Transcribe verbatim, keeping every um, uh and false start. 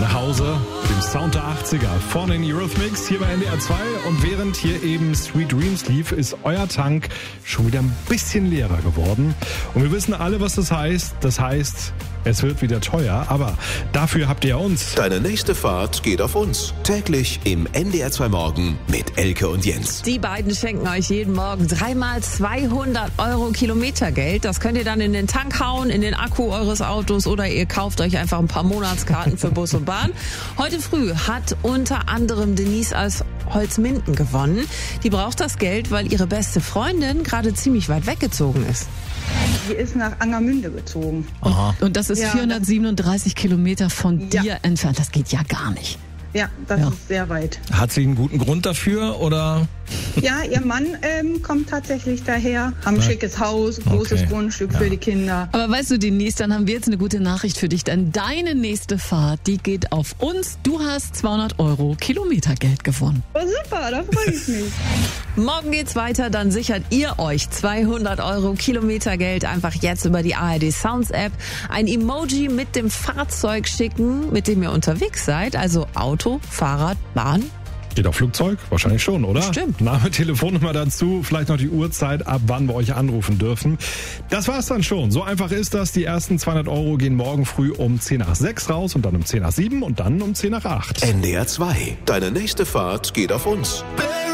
nach Hause mit dem Sound der achtziger vorne in Eurythmics hier bei N D R zwei. Und während hier eben Sweet Dreams lief, ist euer Tank schon wieder ein bisschen leerer geworden. Und wir wissen alle, was das heißt. Das heißt, es wird wieder teuer, aber dafür habt ihr uns. Deine nächste Fahrt geht auf uns. Täglich im N D R zwei Morgen mit Elke und Jens. Die beiden schenken euch jeden Morgen dreimal zweihundert Euro Kilometergeld. Das könnt ihr dann in den Tank hauen, in den Akku eures Autos oder ihr kauft euch einfach ein paar Monatskarten für Bus und Bahn. Heute früh hat unter anderem Denise aus Holzminden gewonnen. Die braucht das Geld, weil ihre beste Freundin gerade ziemlich weit weggezogen ist. Die ist nach Angermünde gezogen. Aha. Und das ist Ja, vierhundertsiebenunddreißig Kilometer von Ja. dir entfernt. Das geht ja gar nicht. Ja, das Ja. ist sehr weit. Hat sie einen guten Grund dafür oder? Ja, ihr Mann ähm, kommt tatsächlich daher, haben ein schickes Haus, großes Okay. Grundstück für die Kinder. Aber weißt du, Denise, dann haben wir jetzt eine gute Nachricht für dich, denn deine nächste Fahrt, die geht auf uns. Du hast zweihundert Euro Kilometergeld gewonnen. Oh, super, da freue ich mich. Morgen geht's weiter, dann sichert ihr euch zweihundert Euro Kilometergeld einfach jetzt über die A R D Sounds App. Ein Emoji mit dem Fahrzeug schicken, mit dem ihr unterwegs seid, also Auto, Fahrrad, Bahn. Geht auf Flugzeug? Wahrscheinlich schon, oder? Stimmt. Name, Telefonnummer dazu, vielleicht noch die Uhrzeit, ab wann wir euch anrufen dürfen. Das war's dann schon. So einfach ist das. Die ersten zweihundert Euro gehen morgen früh um zehn nach sechs raus und dann um zehn nach sieben und dann um zehn nach acht. N D R zwei. Deine nächste Fahrt geht auf uns.